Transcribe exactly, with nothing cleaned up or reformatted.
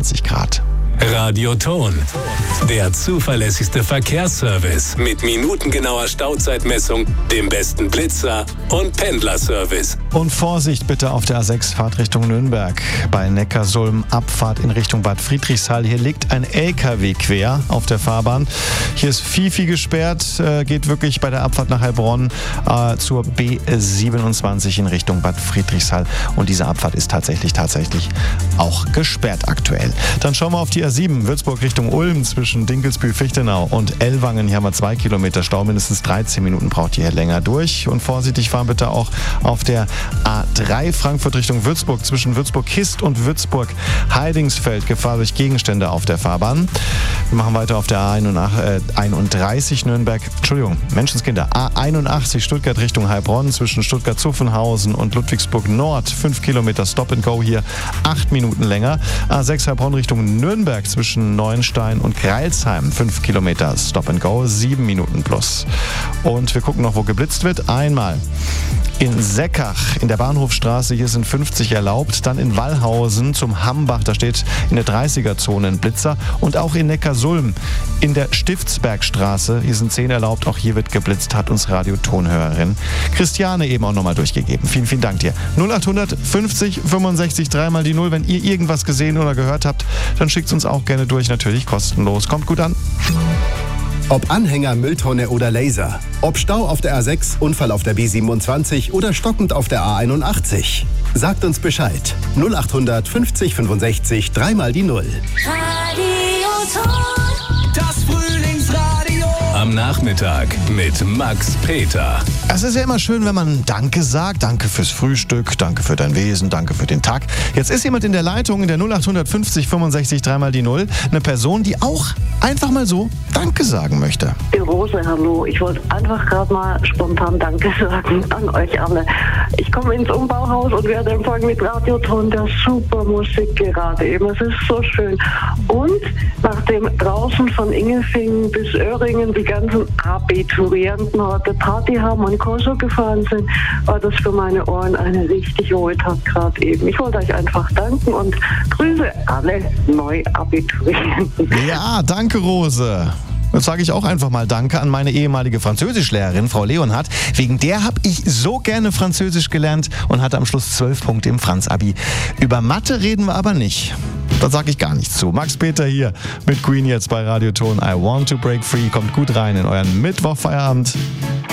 siebenundzwanzig Grad. Radioton, der zuverlässigste Verkehrsservice mit minutengenauer Stauzeitmessung, dem besten Blitzer und Pendlerservice. Und Vorsicht bitte auf der A sechs Fahrtrichtung Nürnberg. Bei Neckarsulm Abfahrt in Richtung Bad Friedrichshall. Hier liegt ein L K W quer auf der Fahrbahn. Hier ist viel, viel gesperrt. Äh, geht wirklich bei der Abfahrt nach Heilbronn äh, zur B siebenundzwanzig in Richtung Bad Friedrichshall. Und diese Abfahrt ist tatsächlich, tatsächlich auch gesperrt aktuell. Dann schauen wir auf die A sieben, Würzburg Richtung Ulm zwischen Dinkelsbühl-Fichtenau und Ellwangen. Hier haben wir zwei Kilometer Stau, mindestens dreizehn Minuten braucht ihr hier länger durch. Und vorsichtig fahren bitte auch auf der A drei Frankfurt Richtung Würzburg zwischen Würzburg-Kist und Würzburg-Heidingsfeld. Gefahr durch Gegenstände auf der Fahrbahn. Wir machen weiter auf der A einunddreißig Nürnberg, Entschuldigung, Menschenskinder, A einundachtzig Stuttgart Richtung Heilbronn zwischen Stuttgart-Zuffenhausen und Ludwigsburg Nord. fünf Kilometer Stop and Go hier, acht Minuten länger. A sechs Heilbronn Richtung Nürnberg zwischen Neuenstein und Greilsheim. fünf Kilometer Stop and Go, sieben Minuten plus. Und wir gucken noch, wo geblitzt wird. Einmal in Seckach in der Bahnhofstraße, hier sind fünfzig erlaubt. Dann in Wallhausen zum Hambach, da steht in der dreißiger-Zone ein Blitzer. Und auch in Neckarsulm in der Stiftsbergstraße, hier sind zehn erlaubt. Auch hier wird geblitzt, hat uns Radiotonhörerin Christiane eben auch nochmal durchgegeben. Vielen, vielen Dank dir. null acht fünfzig fünfundsechzig dreimal die null. Wenn ihr irgendwas gesehen oder gehört habt, dann schickt es uns auch gerne durch, natürlich kostenlos. Kommt gut an. Ob Anhänger, Mülltonne oder Laser. Ob Stau auf der A sechs, Unfall auf der B siebenundzwanzig oder stockend auf der A einundachtzig. Sagt uns Bescheid. null acht fünfzig fünfundsechzig dreimal die null. Radioton. Das Frühlingsradio. Am Nachmittag mit Max Peter. Es ist ja immer schön, wenn man Danke sagt. Danke fürs Frühstück, danke für dein Wesen, danke für den Tag. Jetzt ist jemand in der Leitung in der null acht fünfzig fünfundsechzig dreimal die null. Eine Person, die auch einfach mal so Danke sagen möchte. Die Rose, hallo. Ich wollte einfach gerade mal spontan Danke sagen an euch alle. Ich komme ins Umbauhaus und werde empfangen mit Radioton, der super Musik gerade eben. Es ist so schön. Und nachdem draußen von Ingelfingen bis Öhringen die ganzen Abiturienten heute Party haben und Corso gefahren sind, war das für meine Ohren eine richtig hohe Tat gerade eben. Ich wollte euch einfach danken und grüße alle Neuabiturienten. Ja, danke Rose. Jetzt sage ich auch einfach mal Danke an meine ehemalige Französischlehrerin, Frau Leonhardt. Wegen der habe ich so gerne Französisch gelernt und hatte am Schluss zwölf Punkte im Franz-Abi. Über Mathe reden wir aber nicht. Da sage ich gar nichts zu. Max Peter hier mit Queen jetzt bei Radioton. I Want to Break Free. Kommt gut rein in euren Mittwochfeierabend.